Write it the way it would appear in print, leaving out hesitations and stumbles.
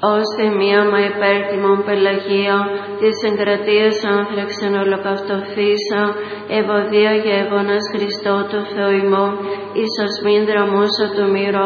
ως θυμίαμα υπέρ τιμών Πελαγία, της εγκρατείας άνθραξεν ολοκαυτοφύσα, ευωδία γεύωνας Χριστό του Θεού ημών, εις οσμήν δραμούσα του μυρό